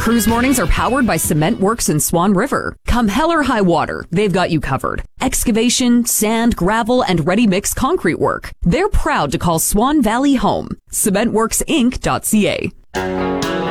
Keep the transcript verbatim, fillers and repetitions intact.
Cruise Mornings are powered by Cement Works in Swan River. Come hell or high water, they've got you covered. Excavation, sand, gravel, and ready-mix concrete work. They're proud to call Swan Valley home. cement works inc dot c a.